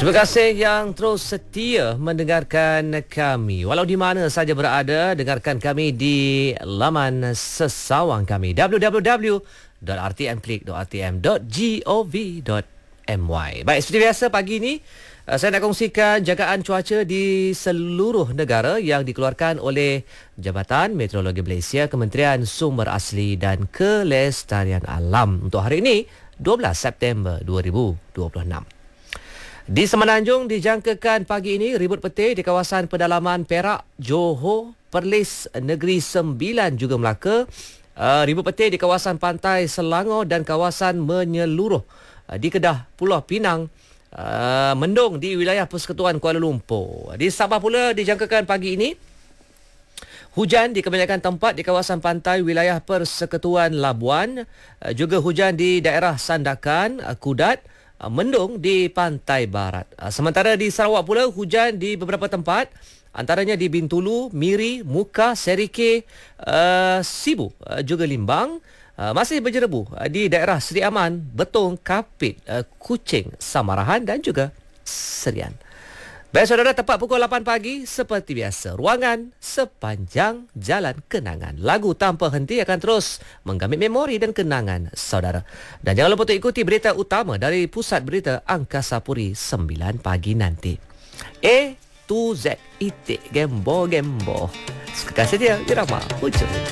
Terima kasih yang terus setia mendengarkan kami. Walau di mana saja berada, dengarkan kami di laman sesawang kami www.rtmklik.rtm.gov.my. Baik, seperti biasa pagi ini saya nak kongsikan jagaan cuaca di seluruh negara yang dikeluarkan oleh Jabatan Meteorologi Malaysia, Kementerian Sumber Asli dan Kelestarian Alam untuk hari ini 12 September 2026. Di Semenanjung dijangkakan pagi ini ribut petir di kawasan pedalaman Perak, Johor, Perlis, Negeri Sembilan juga Melaka. Ribut petir di kawasan pantai Selangor dan kawasan menyeluruh di Kedah, Pulau Pinang. Mendung di wilayah Persekutuan Kuala Lumpur. Di Sabah pula dijangkakan pagi ini hujan di kebanyakan tempat di kawasan pantai wilayah Persekutuan Labuan. Juga hujan di daerah Sandakan, Kudat. Mendung di pantai barat. Sementara di Sarawak pula hujan di beberapa tempat, antaranya di Bintulu, Miri, Muka, Serike, Sibu, juga Limbang. Masih berjerebu di daerah Seri Aman, Betong, Kapit, Kuching, Samarahan dan juga Serian. Baik saudara, tepat pukul 8 pagi seperti biasa, ruangan sepanjang jalan kenangan. Lagu tanpa henti akan terus menggamit memori dan kenangan saudara. Dan jangan lupa untuk ikuti berita utama dari Pusat Berita Angkasa Puri 9 pagi nanti. A to Z, itik, gembo. Terima kasih dia, Irama Hujung.